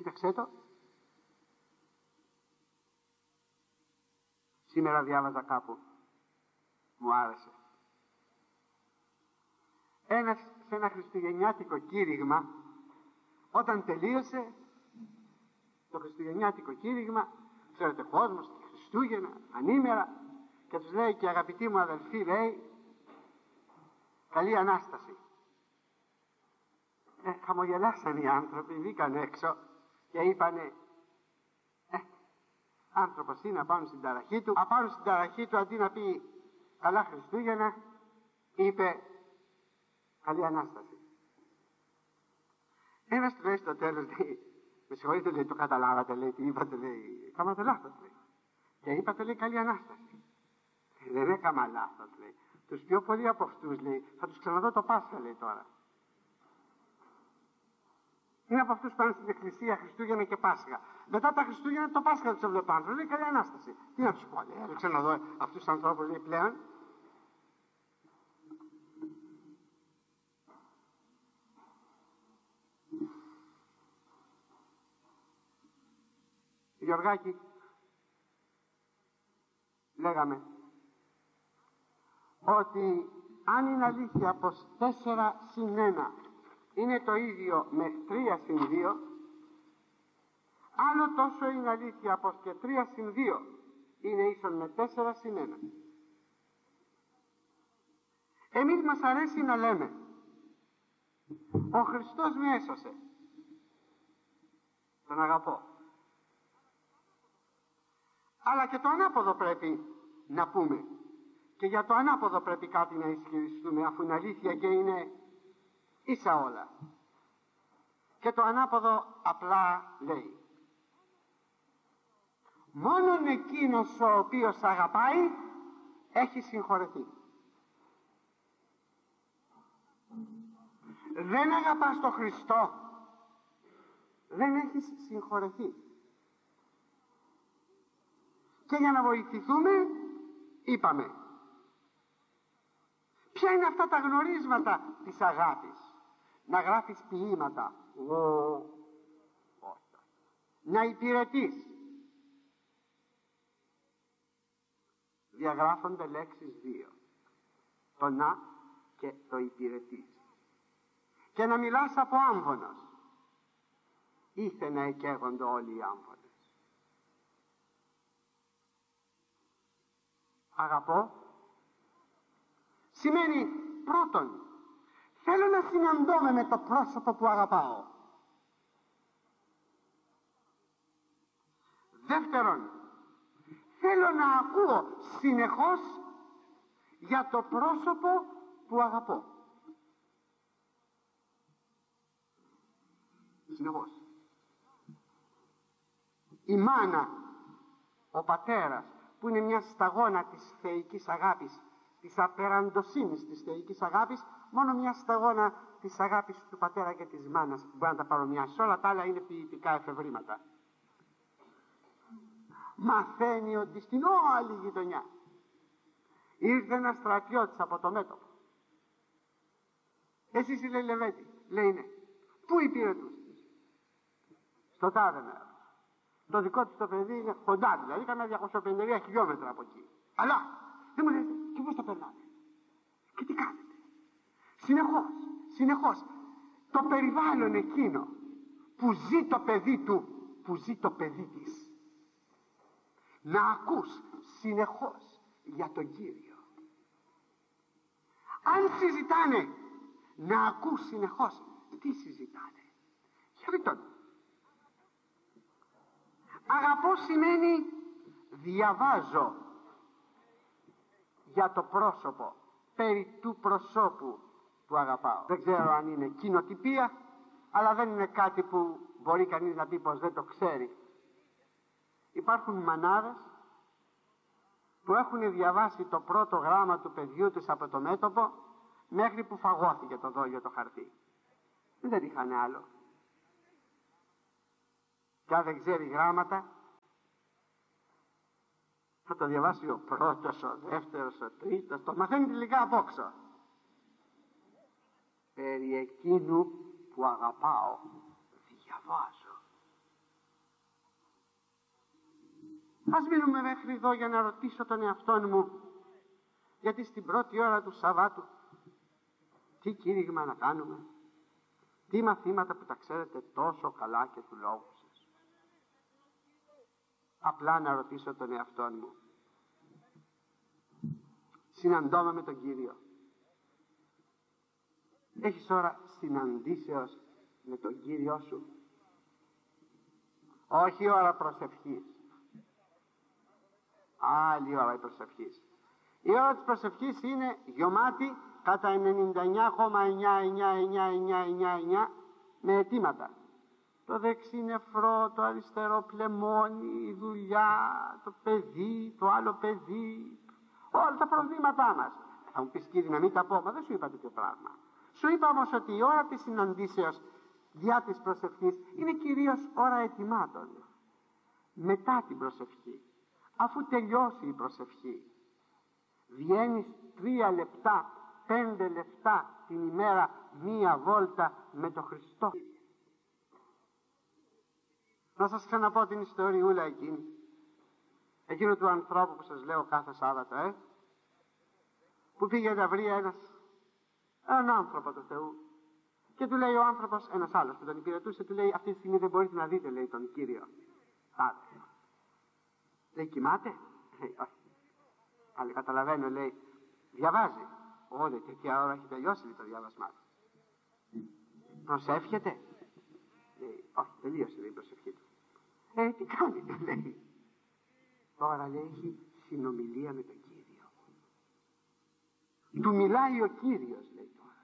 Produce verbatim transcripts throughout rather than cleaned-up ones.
Κοίταξέ το. Σήμερα διάβαζα κάπου, μου άρεσε. Ένας σε ένα χριστουγεννιάτικο κήρυγμα, όταν τελείωσε το χριστουγεννιάτικο κήρυγμα, ξέρετε, κόσμος, Χριστούγεννα, ανήμερα, και τους λέει: και αγαπητοί μου αδελφοί, λέει, καλή Ανάσταση. Ε, χαμογελάσαν οι άνθρωποι, βγήκαν έξω και είπανε: ε, άνθρωπος είναι, απάνω στην ταραχή του. Απάνω στην ταραχή του, αντί να πει καλά Χριστούγεννα, είπε καλή Ανάσταση. Ένας του λέει στο τέλος, λέει, με συγχωρείτε, λέει, το καταλάβατε, λέει, τι είπατε, λέει, κάματε λάθος, λέει. Και είπατε, λέει, καλή Ανάσταση. Δεν έκαμα λάθος, λέει. Τους πιο πολλοί από αυτούς, λέει, θα τους ξαναδώ το Πάσχα, λέει, τώρα. Είναι από αυτούς που πάνε στην εκκλησία Χριστούγεννα και Πάσχα. Μετά τα Χριστούγεννα το Πάσχα τους έβλεπαν. Λέει καλή Ανάσταση. Τι να τους πω, λέει, έλεξε να δω αυτούς τους ανθρώπους, λέει, πλέον. Γιωργάκη, λέγαμε ότι αν είναι αλήθεια πως τέσσερα συν ένα είναι το ίδιο με τρία συν δύο, άλλο τόσο είναι αλήθεια πως και τρία συν δύο είναι ίσον με τέσσερα συν ένα. Εμείς μας αρέσει να λέμε ο Χριστός με έσωσε, τον αγαπώ. Αλλά και το ανάποδο πρέπει να πούμε. Και για το ανάποδο πρέπει κάτι να ισχυριστούμε, αφού είναι αλήθεια και είναι ίσα όλα. Και το ανάποδο απλά λέει: μόνον εκείνος ο οποίος αγαπάει έχει συγχωρεθεί. Δεν αγαπάς τον Χριστό, δεν έχεις συγχωρεθεί. Και για να βοηθηθούμε είπαμε ποια είναι αυτά τα γνωρίσματα της αγάπης. Να γράφεις ποίηματα, να υπηρετείς. Διαγράφονται λέξεις δύο, το να και το υπηρετείς. Και να μιλάς από άμβονος. Ήθε να εκαίγονται όλοι οι άμβονες. Αγαπώ σημαίνει πρώτον θέλω να συναντώμαι με το πρόσωπο που αγαπάω. Δεύτερον, θέλω να ακούω συνεχώς για το πρόσωπο που αγαπώ. Συνεχώς. Η μάνα, ο πατέρας, που είναι μια σταγόνα της θεϊκής αγάπης, της απεραντοσύνης της θεϊκής αγάπης, μόνο μια σταγόνα της αγάπης του πατέρα και της μάνας που μπορεί να τα παρομοιάσει. Όλα τα άλλα είναι ποιητικά εφευρήματα. Μαθαίνει ότι στην άλλη γειτονιά ήρθε ένα στρατιώτης από το μέτωπο. Εσείς, λέει, Λεβέντη, λέει, ναι. Πού υπηρετούσες? Στο τάδε μέρος. Το δικό του το παιδί είναι κοντά, δηλαδή κάνα διακόσια πενήντα χιλιόμετρα από εκεί. Αλλά δεν μου λέτε, και πώς το περνάτε, και τι κάνετε? Συνεχώς, συνεχώς το περιβάλλον εκείνο που ζει το παιδί του, που ζει το παιδί της, να ακούς συνεχώς για τον Κύριο. Αν συζητάνε, να ακούς συνεχώς τι συζητάνε. Για αυτόν. Αγαπώ σημαίνει διαβάζω για το πρόσωπο, περί του προσώπου που αγαπάω. Δεν ξέρω αν είναι κοινοτυπία, αλλά δεν είναι κάτι που μπορεί κανείς να πει πως δεν το ξέρει. Υπάρχουν μανάδες που έχουν διαβάσει το πρώτο γράμμα του παιδιού τους από το μέτωπο μέχρι που φαγώθηκε το δόλιο το χαρτί. Δεν είχαν άλλο. Και αν δεν ξέρει γράμματα, θα το διαβάσει ο πρώτος, ο δεύτερος, ο τρίτος, το μαθαίνει τελικά απόξω. Περί εκείνου που αγαπάω διαβάζω. Ας μείνουμε μέχρι εδώ για να ρωτήσω τον εαυτό μου, γιατί στην πρώτη ώρα του Σαββάτου τι κήρυγμα να κάνουμε, τι μαθήματα που τα ξέρετε τόσο καλά και του λόγου σας. Απλά να ρωτήσω τον εαυτό μου. Συναντώμε με τον Κύριο. Έχεις ώρα συναντήσεως με τον Κύριό σου? Όχι ώρα προσευχής. Άλλη ώρα η προσευχής. Η ώρα της προσευχής είναι γεμάτη κατά ενενήντα εννιά κόμμα εννιά εννιά εννιά εννιά εννιά εννιά με αιτήματα. Το δεξί νεφρό, το αριστερό πλεμόνι, η δουλειά, το παιδί, το άλλο παιδί, όλα τα προβλήματά μας. Θα μου πεις, Κύριε, να μην τα πω, μα δεν σου είπα τέτοιο πράγμα. Σου είπα όμως ότι η ώρα της συναντήσεως διά της προσευχής είναι κυρίως ώρα αιτημάτων. Μετά την προσευχή, αφού τελειώσει η προσευχή, βγαίνεις τρία λεπτά, πέντε λεπτά την ημέρα μία βόλτα με τον Χριστό. Να σας ξαναπώ την ιστοριούλα εκείνη, εκείνο του ανθρώπου που σας λέω κάθε Σάββατο, ε, που πήγε να βρει ένας, έναν άνθρωπο του Θεού και του λέει ο άνθρωπος, ένας άλλος που τον υπηρετούσε, του λέει, αυτή τη στιγμή δεν μπορείτε να δείτε, λέει, τον Κύριο. Άρα, λέει, κοιμάται? Λέει, όχι. Αλλά καταλαβαίνω, λέει, διαβάζει. Όλη τέτοια ώρα έχει τελειώσει, λέει, το διάβασμά του. Προσεύχεται? Λέει, όχι, τελείωσε, λέει, η προσευχή του. Ε, τι κάνει, του λέει. Τώρα, λέει, έχει συνομιλία με τον Κύριο. Του μιλάει ο Κύριος, λέει τώρα.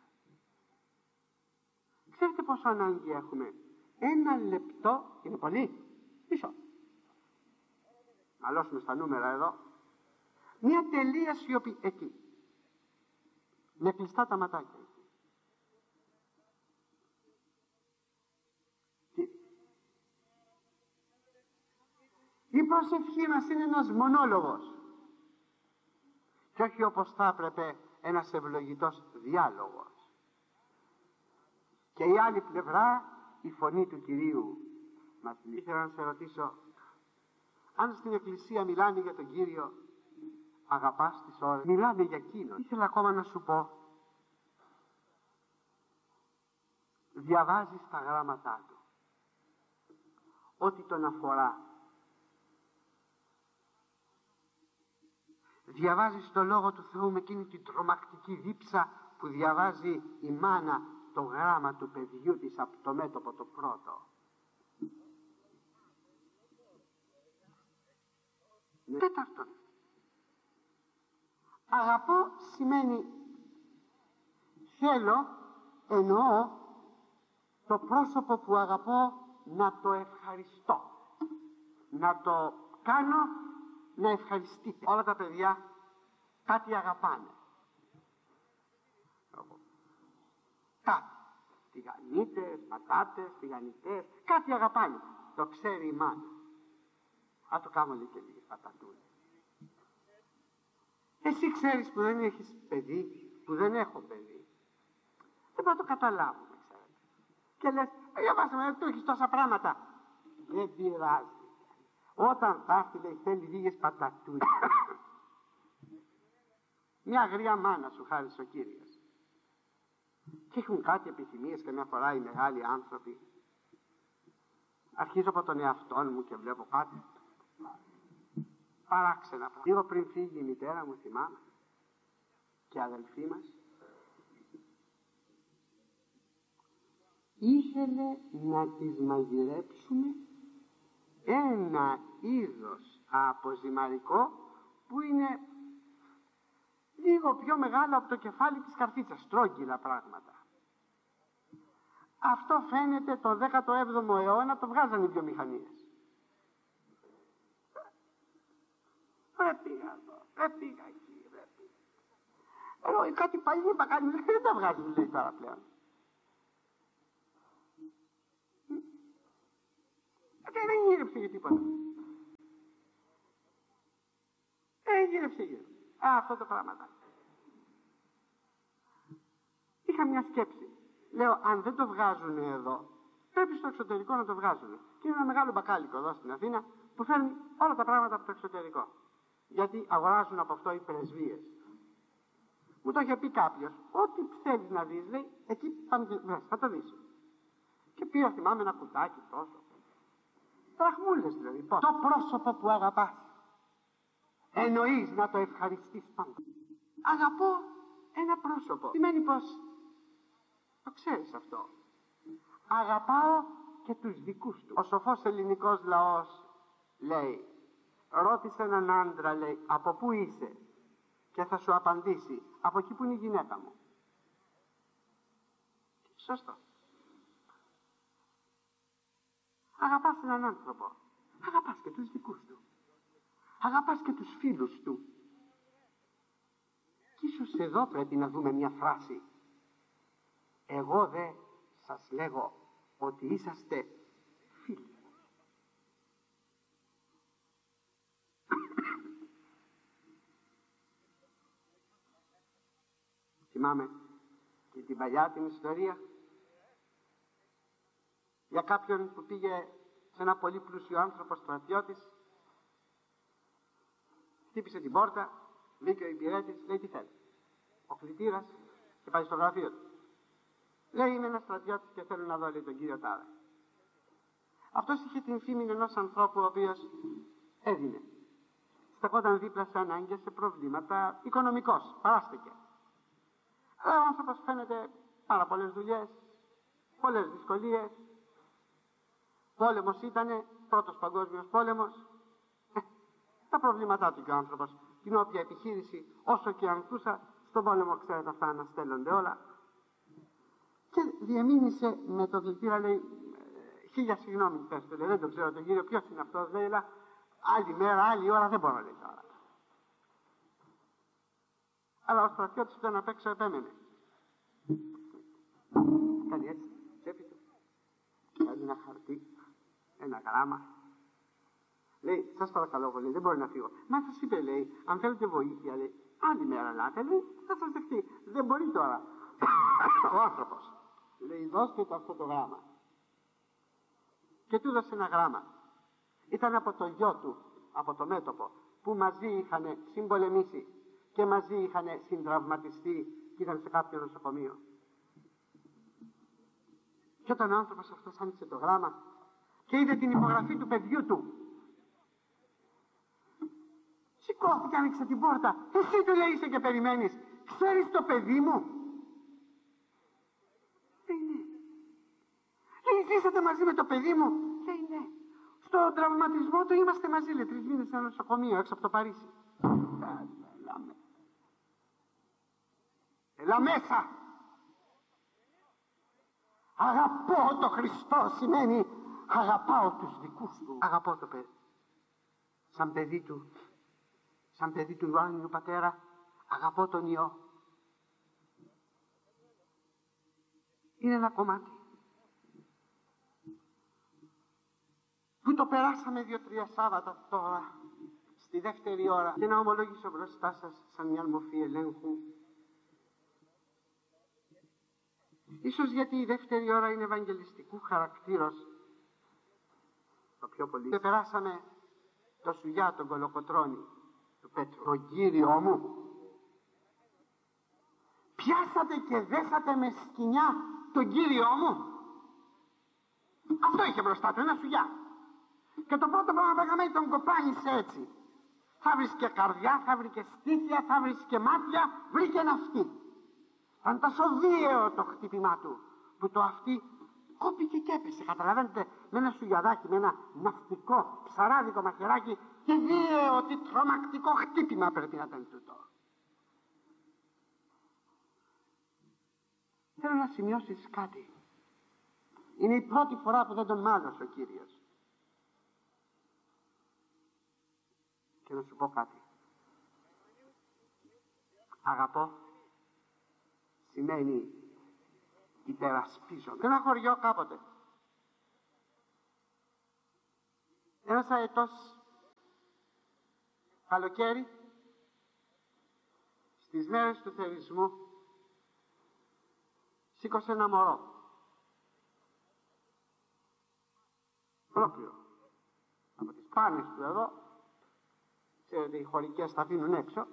Ξέρετε πόσο ανάγκη έχουμε? Ένα λεπτό, είναι πολύ, μισό. Να λώσουμε στα νούμερα εδώ. Μια τελεία σιωπή, εκεί. Με κλειστά τα ματάκια. Και... η προσευχή μας είναι ένας μονόλογος. Και όχι όπως θα έπρεπε ένας ευλογητός διάλογος. Και η άλλη πλευρά, η φωνή του Κυρίου μας λέει. Ήθελα να σε ρωτήσω, αν στην εκκλησία μιλάνε για τον Κύριο, αγαπάς τις ώρες, μιλάνε για Εκείνον. Ήθελα ακόμα να σου πω, διαβάζεις τα γράμματά του, ό,τι τον αφορά. Διαβάζεις το Λόγο του Θεού με εκείνη την τρομακτική δίψα που διαβάζει η μάνα το γράμμα του παιδιού της από το μέτωπο το πρώτο. Τέταρτον, αγαπώ σημαίνει θέλω, εννοώ το πρόσωπο που αγαπώ να το ευχαριστώ, να το κάνω να ευχαριστείτε. Όλα τα παιδιά κάτι αγαπάνε, κάτι, τηγανίτες, πατάτες, τηγανιτές, κάτι αγαπάνε, το ξέρει η μάνα. Α, το κάνω, λέει, και λίγες πατατούλες. Εσύ ξέρεις που δεν έχεις παιδί, που δεν έχω παιδί, δεν μπορώ να το καταλάβουμε, ξέρετε. Και λες, για βάσε με, του έχεις τόσα πράγματα. Δεν πειράζει. Όταν θα έρθει, λέει, θέλει λίγες πατατούλες. Μια αγρία μάνα σου χάρισε ο Κύριος. Και έχουν κάτι επιθυμίες καμιά φορά οι μεγάλοι άνθρωποι. Αρχίζω από τον εαυτό μου και βλέπω κάτι παράξενα πράγματα. Λίγο πριν φύγει η μητέρα μου, θυμάμαι, και αδελφή μας, ήθελε να τις μαγειρέψουμε ένα είδος αποζυμαρικό που είναι λίγο πιο μεγάλο από το κεφάλι της καρφίτσας, στρόγγυλα πράγματα. Αυτό φαίνεται το δέκατο έβδομο αιώνα το βγάζανε οι βιομηχανίες. Ρε πήγα εδώ, ρε πήγα εκεί, ρε πήγα. Ενώ κάτι παλιοί μπακάλι δεν τα βγάζουν, λέει, τώρα πλέον. Και δεν γύρεψε για τίποτα. Δεν γύρεψε γύρω. Α, αυτό το πράγμα. Είχα μια σκέψη. Λέω, αν δεν το βγάζουν εδώ, πρέπει στο εξωτερικό να το βγάζουν. Και είναι ένα μεγάλο μπακάλικο εδώ στην Αθήνα που φέρνει όλα τα πράγματα από το εξωτερικό. Γιατί αγοράζουν από αυτό οι πρεσβείες. Μου το είχε πει κάποιος, ό,τι θέλεις να δεις, λέει, εκεί πάμε και βρες, θα το δεις. Και πήρα, θυμάμαι, ένα κουτάκι τόσο. Δραχμούλες δηλαδή. Πώς. Το πρόσωπο που αγαπάς. Εννοείς να το ευχαριστείς πάντα. Αγαπώ ένα πρόσωπο. Σημαίνει πως το ξέρεις αυτό. Αγαπάω και τους δικούς του. Ο σοφός ελληνικός λαός λέει, ρώτησε έναν άντρα, λέει, από πού είσαι, και θα σου απαντήσει, από εκεί που είναι η γυναίκα μου. Σωστό. Αγαπάς έναν άνθρωπο, αγαπάς και τους δικούς του. Αγαπάς και τους φίλους του. Και ίσως εδώ πρέπει να δούμε μια φράση. Εγώ δε σας λέγω ότι είσαστε φίλοι. Θυμάμαι και την παλιά την ιστορία για κάποιον που πήγε σε ένα πολύ πλούσιο άνθρωπο στρατιώτης, χτύπησε την πόρτα, μπήκε ο υπηρέτης, λέει τι θέλει. Ο κλητήρας και πάει στο γραφείο του. Λέει είμαι ένας στρατιώτης και θέλω να δω, λέει, τον κύριο Τάρα. Αυτός είχε την φήμη ενός ανθρώπου ο οποίος έδινε. Στεκόταν δίπλα σε ανάγκες, σε προβλήματα, οικονομικός, παράστηκε. Αλλά ο άνθρωπος φαίνεται πάρα πολλές δουλειές, πολλές δυσκολίες. Πόλεμος ήτανε, πρώτος παγκόσμιος πόλεμος. Ε, τα προβλήματά του και ο άνθρωπος. Την όποια επιχείρηση, όσο και ανθούσα, στον πόλεμο, ξέρετε, αυτά αναστέλλονται όλα. Και διεμήνυσε με το κλητήρα, λέει, χίλια συγγνώμη, πες του, λέει, δεν το ξέρω τον κύριο, ποιος είναι αυτός, λέει, αλλά άλλη μέρα, άλλη ώρα δεν μπορώ, λέει τώρα. Αλλά ο στρατιώτης που ήταν απ' έξω επέμενε. Κάνει έτσι, τσέπη του. Κάνει ένα χαρτί, ένα γράμμα. Λέει, σας παρακαλώ, λέει, δεν μπορεί να φύγω. Μα σας είπε, λέει, αν θέλετε βοήθεια, λέει, άλλη μέρα λάτε, λέει, θα σας δεχτεί. Δεν μπορεί τώρα. Ο άνθρωπος. Λέει, δώστε το αυτό το γράμμα. Και του έδωσε ένα γράμμα. Ήταν από το γιο του, από το μέτωπο, που μαζί είχαν συμπολεμήσει και μαζί είχαν συντραυματιστεί και ήταν σε κάποιο νοσοκομείο. Και όταν ο άνθρωπος αυτός άνοιξε το γράμμα και είδε την υπογραφή του παιδιού του, σηκώθηκε, άνοιξε την πόρτα. Εσύ, του λέει, είσαι και περιμένεις. Ξέρεις το παιδί μου? Λέει ναι. Λέει, ζήσατε μαζί με το παιδί μου? Λέει ναι. Στο τραυματισμό του είμαστε μαζί, λέει, τρεις μήνες σε ένα νοσοκομείο έξω από το Παρίσι. Έλα, Έλα μέσα. Αγαπώ το Χριστό σημαίνει αγαπάω τους δικούς του. Αγαπώ το παιδί. Σαν παιδί του, σαν παιδί του Ιωάννου πατέρα, αγαπώ τον Υιό. Είναι ένα κομμάτι που το περάσαμε δύο-τρία Σάββατα τώρα, στη δεύτερη ώρα, και να ομολογήσω μπροστά σας σαν μια μορφή ελέγχου. Ίσως γιατί η δεύτερη ώρα είναι ευαγγελιστικού χαρακτήρος το πιο πολύ. Και περάσαμε το σουγιά, τον κολοκοτρώνη του Πέτρου. Τον Κύριό μου πιάσατε και δέσατε με σκοινιά τον Κύριό μου. Αυτό είχε μπροστά του, ένα σουγιά. Και το πρώτο πράγμα που έκαμε τον κοπάνισε έτσι. Θα βρίσκε καρδιά, θα βρήκε στήθια, θα βρίσκε μάτια, βρήκε ένα αυτί. Ήταν τόσο βίαιο το χτύπημά του, που το αυτί κόπηκε και έπεσε. Καταλαβαίνετε, με ένα σουγιαδάκι, με ένα ναυτικό, ψαράδικο μαχαιράκι, και βίαιο, ότι τρομακτικό χτύπημα πρέπει να ήταν τούτο. Θέλω να σημειώσεις κάτι. Είναι η πρώτη φορά που δεν τον μάλωσε ο Κύριος. Και να σου πω κάτι. Αγαπώ σημαίνει υπερασπίζομαι. Σε ένα χωριό κάποτε, ένας αετός καλοκαίρι, στις μέρες του θερισμού, σήκωσε ένα μωρό. ολόκληρο. Από τις πάνες του εδώ, ξέρετε οι χωρικές τα αφήνουν έξω,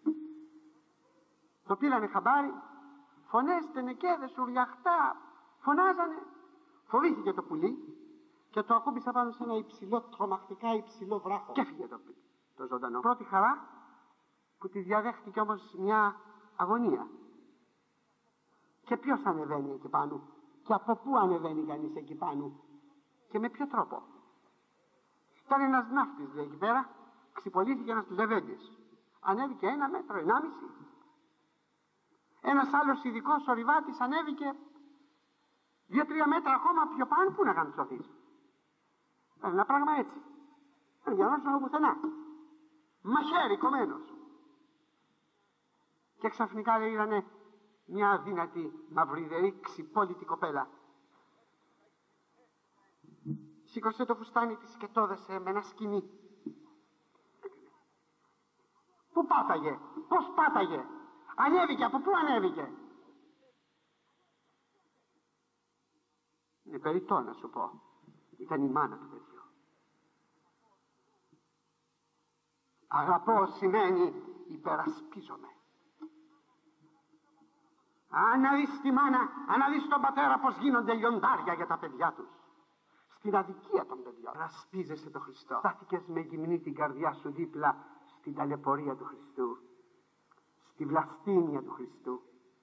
το πήρανε χαμπάρι, φωνές, τενεκέδες, ουρλιαχτά, φωνάζανε. Φοβήθηκε το πουλί και το ακούμπησε πάνω σε ένα υψηλό, τρομακτικά υψηλό βράχο και έφυγε το, το ζωντανό. Πρώτη χαρά που τη διαδέχτηκε όμως μια αγωνία. Και ποιος ανεβαίνει εκεί πάνω και από πού ανεβαίνει κανείς εκεί πάνω και με ποιο τρόπο. Ήταν ένας ναύτης λέει εκεί πέρα, ξυπολήθηκε ένας λεβέντης, ανέβηκε ένα μέτρο, ενάμιση. Ένας άλλος ειδικός ορειβάτης ανέβηκε δύο-τρία μέτρα ακόμα πιο πάνω. Πού να γαμψωθείς? Ένα πράγμα έτσι, για να έρθω πουθενά, μαχαίρι κομμένος. Και ξαφνικά λέει είδανε μια αδύνατη μαυριδερή ξυπόλυτη κοπέλα. Σήκωσε το φουστάνι της και το έδεσε με ένα σκοινί. Πού πάταγε, πώς πάταγε, ανέβηκε, από πού ανέβηκε? Είναι περιττό να σου πω, ήταν η μάνα του παιδιού. Αγαπώ σημαίνει υπερασπίζομαι. Αν να δεις τη μάνα, αν να δεις τον πατέρα πως γίνονται λιοντάρια για τα παιδιά τους, στην αδικία των παιδιών. Υπερασπίζεσαι τον Χριστό. Στάθηκες με γυμνή την καρδιά σου δίπλα στην ταλαιπωρία του Χριστού, στη βλαστήμια του Χριστού,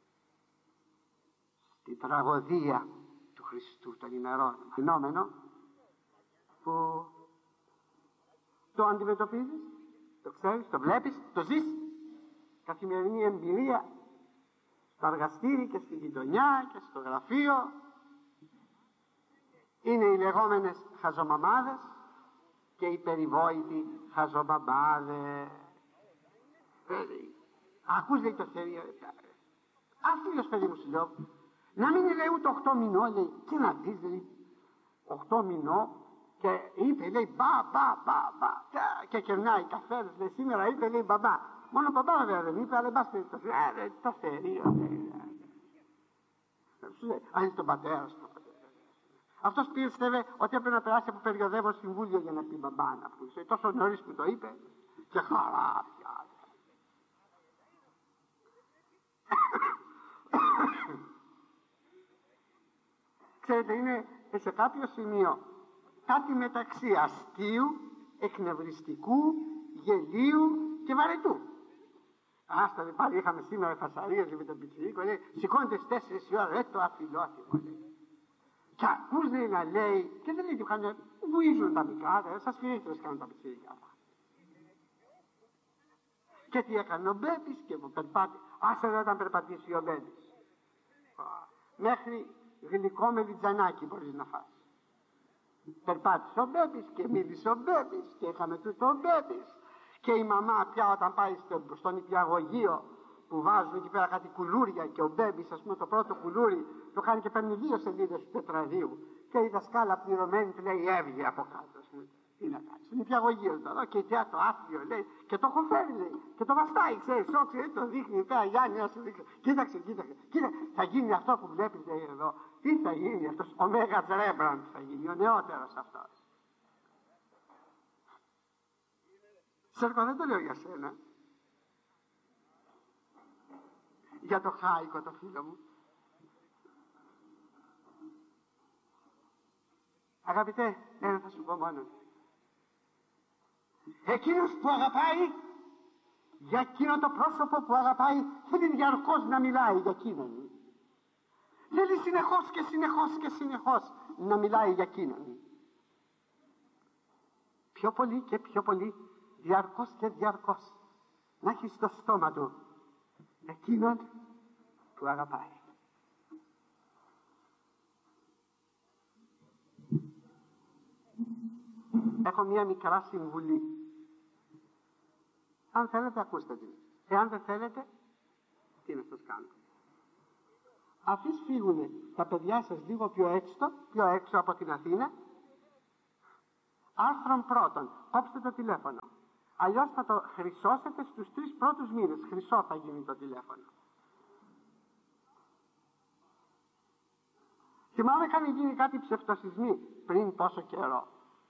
στη τραγωδία του Χριστού των ημερών. Φαινόμενο που το αντιμετωπίζεις, το ξέρεις, το βλέπεις, το ζεις, καθημερινή εμπειρία στο εργαστήρι και στη γειτονιά και στο γραφείο. Είναι οι λεγόμενες χαζομαμάδες και οι περιβόητοι χαζομαμάδες. Ακούς λέει το θερίο, αφήλος παιδί μου σου λέω, να μην λέει ούτε οχτώ μηνό, λέει, και να δεις λέει, οχτώ μηνό και είπε λέει μπα μπα μπα μπα και κερνάει καφέδες, λέει σήμερα είπε λέει μπαμπά, μόνο μπαμπά βέβαια δεν είπε, αλλά μπας περιπτώσει, το θερίο λέει, σου λέει, αν είναι τον πατέρα σου. Αυτός πίστευε ότι έπρεπε να περάσει από περιοδεύω συμβούλιο για να πει μπαμπά να πούσε. Τόσο νωρίς που το είπε και χαρά πια. Ξέρετε, είναι σε κάποιο σημείο κάτι μεταξύ αστείου, εκνευριστικού, γελίου και βαρετού. Άστα δε πάλι είχαμε σήμερα φασαρίες με τον πιτσιρίκο, λέει σηκώνεται στις τέσσερις η ώρα, ρε το αφιλόθυμο λέει. Και ακούς λέει να λέει, και δεν λέει του χάνει, βουίζουν τα μικρά, δεν σας φυρίστρες κάνουν τα πιτσιρικά. Και τι έκανε ο Μπέμπης και ο περπάτη, άσε δεν ήταν περπατήσει ο Μπέμπης. Μέχρι γλυκό με λιτζανάκι μπορείς να φας. Περπάτησε ο Μπέμπης και μίλησε ο Μπέμπης και είχαμε τούτο ο Μπέμπης. Και η μαμά πια όταν πάει στο, στον νηπιαγωγείο που βάζουν εκεί πέρα κάτι κουλούρια και ο Μπέμπης, ας πούμε το πρώτο κουλούρι, το κάνει και παίρνει δύο σελίδες του τετραδίου. Και η δασκάλα πληρωμένη του λέει έβγε από κάτω, ας πούμε. Τι να κάνει, στον νηπιαγωγείο εδώ και τι το άθλιο λέει, και το έχω φέρει λέει, και το βαστάει, ξέρεις, όξε, το δείχνει πέρα, Γιάννη, να σου δείξει. Κοίταξε, κοίταξε, κοίταξε, θα γίνει αυτό που βλέπεις λέει, εδώ. Τι θα γίνει αυτός, ο Μέγας Ρέμπραντ θα γίνει, ο νεότερος αυτός. Σέρκο, δεν το λέω για σένα. Για το Χάικο το φίλο μου. Αγαπητέ, ένα θα σου πω μόνο. Εκείνος που αγαπάει, για εκείνο το πρόσωπο που αγαπάει, θέλει διαρκώς να μιλάει για εκείνον. Θέλει συνεχώς και συνεχώς και συνεχώς να μιλάει για εκείνον. Πιο πολύ και πιο πολύ, διαρκώς και διαρκώς, να έχει στο στόμα του εκείνον που αγαπάει. Έχω μία μικρά συμβουλή. Αν θέλετε ακούστε την. Εάν δεν θέλετε, τι να σας κάνω. Αφήσεις φύγουνε τα παιδιά σας λίγο πιο έξω, πιο έξω από την Αθήνα. Άρθρον πρώτον, κόψτε το τηλέφωνο. Αλλιώς θα το χρυσώσετε στους τρεις πρώτους μήνες. Χρυσό θα γίνει το τηλέφωνο. Θυμάμαι είχαν γίνει κάτι ψευτοσυσμοί πριν τόσο καιρό.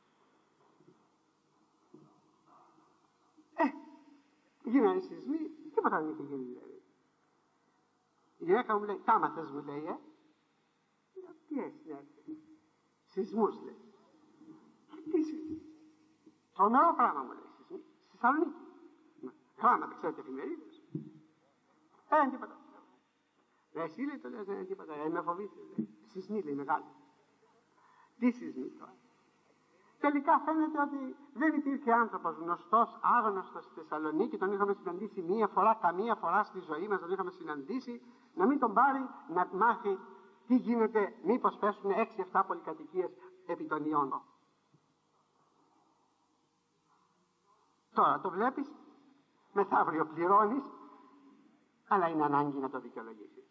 Γίνανε σεισμοί, τίποτα δεν είχε γίνει δηλαδή. Η γυναίκα μου λέει, τα μάθες μου λέει, ε. Τι έτσι, ναι. Σεισμούς λέει. Τι σεισμούς. Τρομερό πράγμα μου λέει, σεισμοί. Στη Θεσσαλονίκη. Γράμματα, ξέρετε, εφημερίδες. Ε, δεν τίποτα. Ρε, εσύ λέει το λες, δεν είναι τίποτα. Ε, με φοβήθηκες, λέει. Σεισμοί λέει μεγάλη. Τι σεισμοί τώρα. Τελικά φαίνεται ότι δεν υπήρχε άνθρωπος γνωστός, άγνωστος στη Θεσσαλονίκη, τον είχαμε συναντήσει μία φορά, καμία φορά στη ζωή μας, τον είχαμε συναντήσει, να μην τον πάρει να μάθει τι γίνεται, μήπως πέσουν έξι εφτά πολυκατοικίες επί των ιών. Τώρα το βλέπεις, μεθαύριο πληρώνεις, αλλά είναι ανάγκη να το δικαιολογήσεις.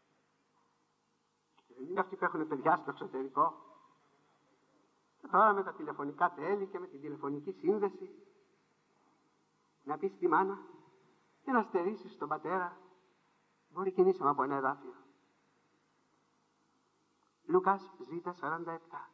Δεν είναι αυτοί που έχουν παιδιά στο εξωτερικό. Και τώρα με τα τηλεφωνικά τέλη και με την τηλεφωνική σύνδεση να πεις τη μάνα και να στερήσεις τον πατέρα, μπορεί κινήσαμε από ένα εδάφιο. Λούκας Ζ σαράντα επτά.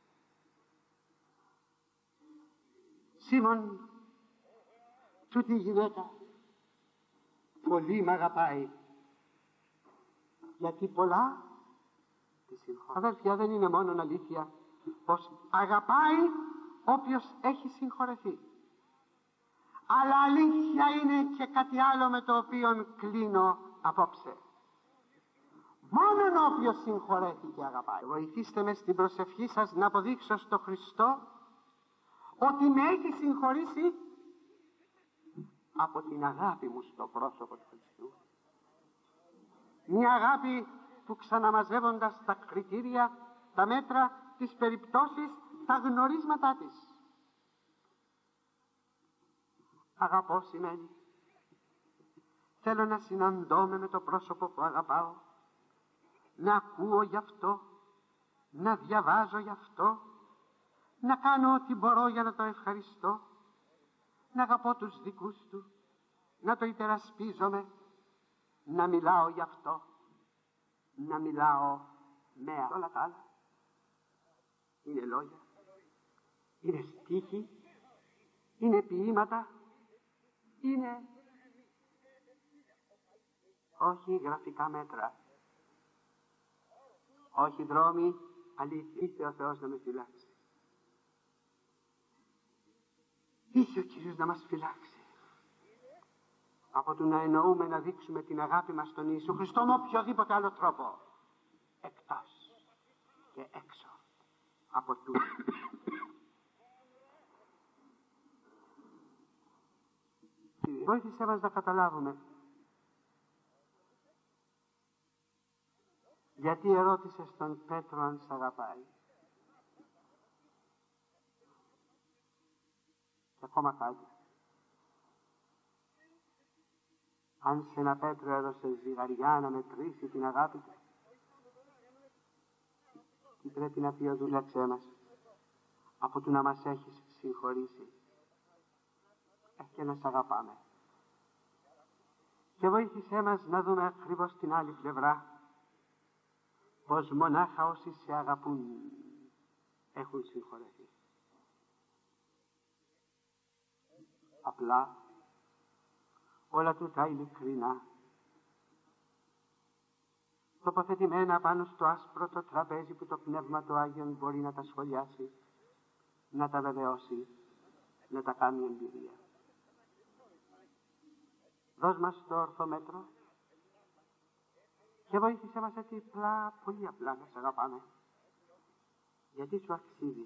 Σίμων, τούτη η γυναίκα πολύ μ' αγαπάει, γιατί πολλά τη συγχωρεί. Αδέρφια, δεν είναι μόνο αλήθεια πως αγαπάει όποιος έχει συγχωρεθεί, αλλά αλήθεια είναι και κάτι άλλο με το οποίο κλείνω απόψε. Μόνον όποιος συγχωρέθηκε αγαπάει. Βοηθήστε με στην προσευχή σας να αποδείξω στο Χριστό ότι με έχει συγχωρήσει από την αγάπη μου στο πρόσωπο του Χριστού. Μια αγάπη που ξαναμαζεύοντας τα κριτήρια, τα μέτρα, τις περιπτώσεις, τα γνωρίσματά της. Αγαπώ σημαίνει θέλω να συναντώμαι με το πρόσωπο που αγαπάω, να ακούω γι' αυτό, να διαβάζω γι' αυτό, να κάνω ό,τι μπορώ για να το ευχαριστώ, να αγαπώ τους δικούς του, να το υπερασπίζομαι, να μιλάω γι' αυτό, να μιλάω με όλα τα άλλα. Είναι λόγια, είναι στίχοι, είναι ποίηματα, είναι όχι γραφικά μέτρα, όχι δρόμοι, αλήθεια. Ήρθε ο Θεός να με φυλάξει. Ήρθε ο Κύριος να μας φυλάξει από το να εννοούμε να δείξουμε την αγάπη μας στον Ιησού Χριστό με οποιοδήποτε άλλο τρόπο, εκτός και έξω από τούτο. Βοήθησέ μας να καταλάβουμε γιατί ερώτησε στον Πέτρο αν σ' αγαπάει. Και ακόμα κάτι. Αν σε ένα Πέτρο έδωσε ζυγαριά να μετρήσει την αγάπη του, τι πρέπει να πει ο δούλαξέ μας από του να μας έχεις συγχωρήσει και να σ' αγαπάμε. Και βοήθησέ μας να δούμε ακριβώς την άλλη πλευρά, πως μονάχα όσοι σε αγαπούν έχουν συγχωρεθεί. Απλά όλα τούτα ειλικρινά, τοποθετημένα πάνω στο άσπρο το τραπέζι που το Πνεύμα του Άγιον μπορεί να τα σχολιάσει, να τα βεβαιώσει, να τα κάνει εμπειρία. Δώσ' μας το ορθό μέτρο και βοήθησέ μας έτσι απλά, πολύ απλά να σ' αγαπάμε, γιατί σου αξίζει.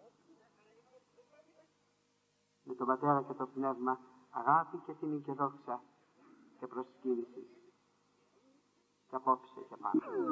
Με τον Πατέρα και το Πνεύμα αγάπη και τιμή και δόξα και προσκύνηση και απόψε και πάνω.